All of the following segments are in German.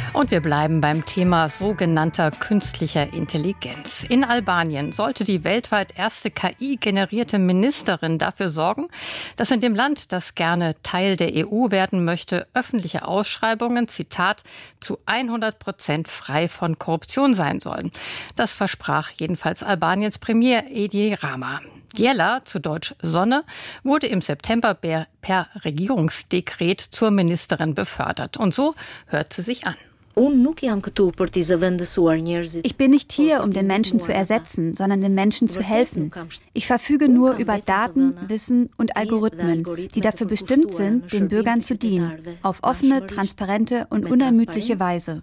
Und wir bleiben beim Thema sogenannter künstlicher Intelligenz. In Albanien sollte die weltweit erste KI-generierte Ministerin dafür sorgen, dass in dem Land, das gerne Teil der EU werden möchte, öffentliche Ausschreibungen, Zitat, zu 100% frei von Korruption sein sollen. Das versprach jedenfalls Albaniens Premier Edi Rama. Djela, zu Deutsch Sonne, wurde im September per Regierungsdekret zur Ministerin befördert. Und so hört sie sich an. Ich bin nicht hier, um den Menschen zu ersetzen, sondern den Menschen zu helfen. Ich verfüge nur über Daten, Wissen und Algorithmen, die dafür bestimmt sind, den Bürgern zu dienen, auf offene, transparente und unermüdliche Weise.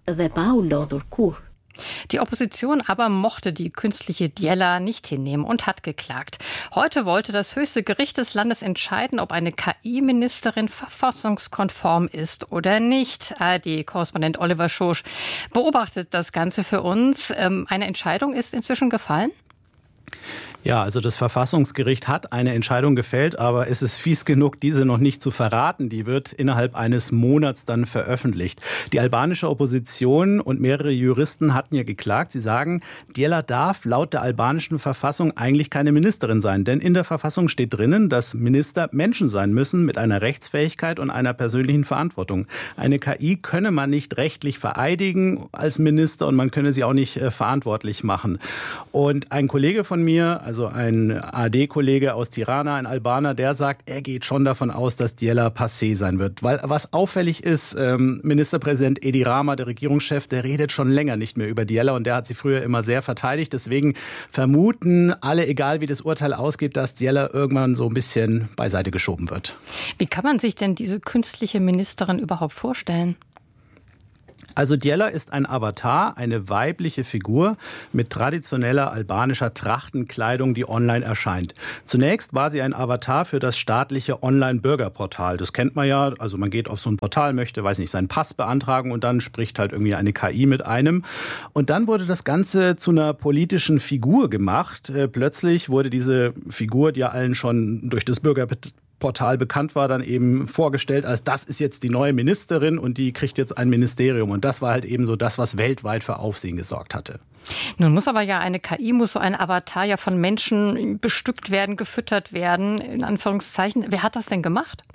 Die Opposition aber mochte die künstliche Djela nicht hinnehmen und hat geklagt. Heute wollte das höchste Gericht des Landes entscheiden, ob eine KI-Ministerin verfassungskonform ist oder nicht. ARD-Korrespondent Oliver Schosch beobachtet das Ganze für uns. Eine Entscheidung ist inzwischen gefallen? Ja, also das Verfassungsgericht hat eine Entscheidung gefällt, aber es ist fies genug, diese noch nicht zu verraten. Die wird innerhalb eines Monats dann veröffentlicht. Die albanische Opposition und mehrere Juristen hatten ja geklagt. Sie sagen, Djela darf laut der albanischen Verfassung eigentlich keine Ministerin sein. Denn in der Verfassung steht drinnen, dass Minister Menschen sein müssen mit einer Rechtsfähigkeit und einer persönlichen Verantwortung. Eine KI könne man nicht rechtlich vereidigen als Minister und man könne sie auch nicht verantwortlich machen. Und ein Kollege von mir, also ein ARD-Kollege aus Tirana, ein Albaner, der sagt, er geht schon davon aus, dass Djela passé sein wird. Weil was auffällig ist, Ministerpräsident Edi Rama, der Regierungschef, der redet schon länger nicht mehr über Djela und der hat sie früher immer sehr verteidigt. Deswegen vermuten alle, egal wie das Urteil ausgeht, dass Djela irgendwann so ein bisschen beiseite geschoben wird. Wie kann man sich denn diese künstliche Ministerin überhaupt vorstellen? Also Djela ist ein Avatar, eine weibliche Figur mit traditioneller albanischer Trachtenkleidung, die online erscheint. Zunächst war sie ein Avatar für das staatliche Online-Bürgerportal. Das kennt man ja, also man geht auf so ein Portal, möchte, weiß nicht, seinen Pass beantragen und dann spricht halt irgendwie eine KI mit einem. Und dann wurde das Ganze zu einer politischen Figur gemacht. Plötzlich wurde diese Figur, die ja allen schon durch das Bürgerportal bekannt war, dann eben vorgestellt als das ist jetzt die neue Ministerin und die kriegt jetzt ein Ministerium. Und das war halt eben so das, was weltweit für Aufsehen gesorgt hatte. Nun muss aber ja so ein Avatar ja von Menschen bestückt werden, gefüttert werden, in Anführungszeichen. Wer hat das denn gemacht?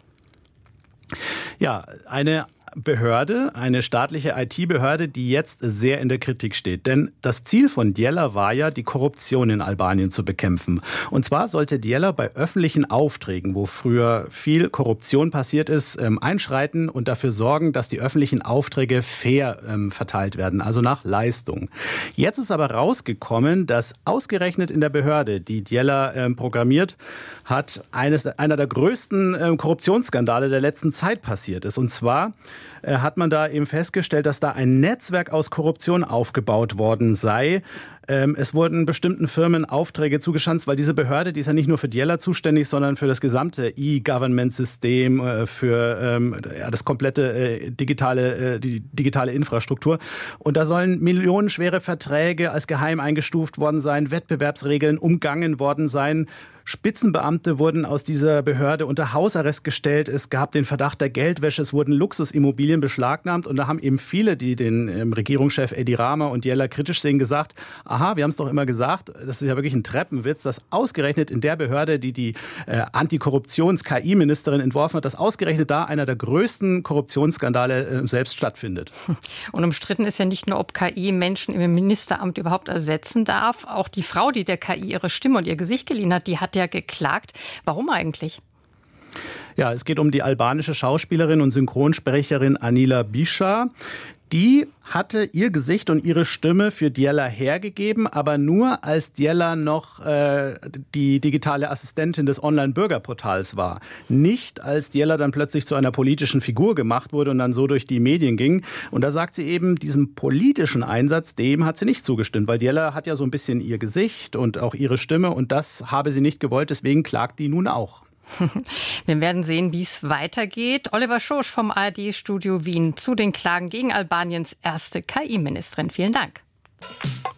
Ja, eine Behörde, eine staatliche IT-Behörde, die jetzt sehr in der Kritik steht. Denn das Ziel von Djela war ja, die Korruption in Albanien zu bekämpfen. Und zwar sollte Djela bei öffentlichen Aufträgen, wo früher viel Korruption passiert ist, einschreiten und dafür sorgen, dass die öffentlichen Aufträge fair verteilt werden, also nach Leistung. Jetzt ist aber rausgekommen, dass ausgerechnet in der Behörde, die Djela programmiert hat, einer der größten Korruptionsskandale der letzten Zeit passiert ist. Und zwar hat man da eben festgestellt, dass da ein Netzwerk aus Korruption aufgebaut worden sei. Es wurden bestimmten Firmen Aufträge zugeschanzt, weil diese Behörde, die ist ja nicht nur für Djela zuständig, sondern für das gesamte E-Government-System, für das komplette die digitale Infrastruktur. Und da sollen millionenschwere Verträge als geheim eingestuft worden sein, Wettbewerbsregeln umgangen worden sein. Spitzenbeamte wurden aus dieser Behörde unter Hausarrest gestellt. Es gab den Verdacht der Geldwäsche. Es wurden Luxusimmobilien beschlagnahmt. Und da haben eben viele, die den Regierungschef Edi Rama und Djela kritisch sehen, gesagt, aha, wir haben es doch immer gesagt, das ist ja wirklich ein Treppenwitz, dass ausgerechnet in der Behörde, die Antikorruptions-KI-Ministerin entworfen hat, dass ausgerechnet da einer der größten Korruptionsskandale selbst stattfindet. Und umstritten ist ja nicht nur, ob KI Menschen im Ministeramt überhaupt ersetzen darf. Auch die Frau, die der KI ihre Stimme und ihr Gesicht geliehen hat, die hat ja geklagt. Warum eigentlich? Ja, es geht um die albanische Schauspielerin und Synchronsprecherin Anila Bischa. Die hatte ihr Gesicht und ihre Stimme für Djela hergegeben, aber nur als Djela noch die digitale Assistentin des Online-Bürgerportals war. Nicht als Djela dann plötzlich zu einer politischen Figur gemacht wurde und dann so durch die Medien ging. Und da sagt sie eben, diesem politischen Einsatz, dem hat sie nicht zugestimmt, weil Djela hat ja so ein bisschen ihr Gesicht und auch ihre Stimme und das habe sie nicht gewollt, deswegen klagt die nun auch. Wir werden sehen, wie es weitergeht. Oliver Schosch vom ARD-Studio Wien zu den Klagen gegen Albaniens erste KI-Ministerin. Vielen Dank.